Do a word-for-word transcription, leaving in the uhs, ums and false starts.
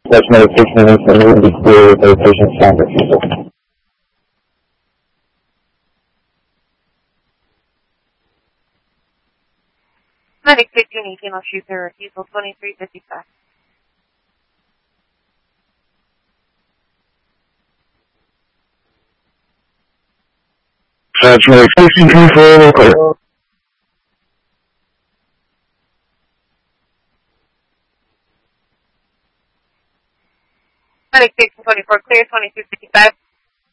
That's medication and information to be clear with their patient sound refusal. Medic fifteen eighteen, I'll shoot their refusal twenty-three fifty-five. That's medic fifteen twenty-four, clear. Medic fifteen twenty-four, clear, twenty-two fifty-five.